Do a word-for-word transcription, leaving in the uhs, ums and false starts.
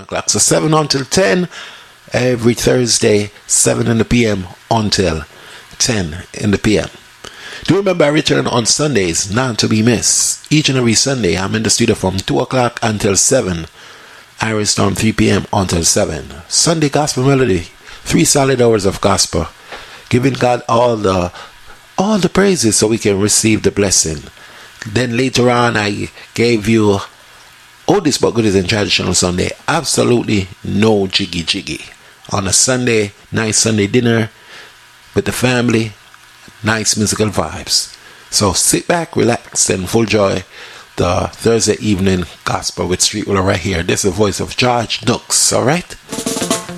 o'clock. So seven until ten every Thursday, seven in the p m until ten in the p m. Do remember I return on Sundays, not to be missed. Each and every Sunday, I'm in the studio from two o'clock until seven. Irish Storm three p m until seven. Sunday Gospel Melody, three solid hours of gospel, giving God all the all the praises so we can receive the blessing. Then later on, I gave you oldies but goodies and traditional Sunday. Absolutely no jiggy jiggy. On a Sunday, nice Sunday dinner with the family, nice musical vibes. So sit back, relax, and full joy the Thursday evening gospel with Street Ruler right here. This is the voice of George Nooks, alright?